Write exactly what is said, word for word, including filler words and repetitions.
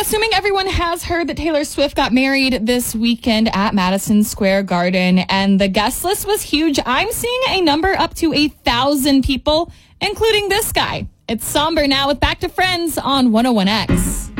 assuming everyone has heard that Taylor Swift got married this weekend at Madison Square Garden, and the guest list was huge. I'm seeing a number up to a thousand people, including this guy. It's Somber now with Back to Friends on one oh one X.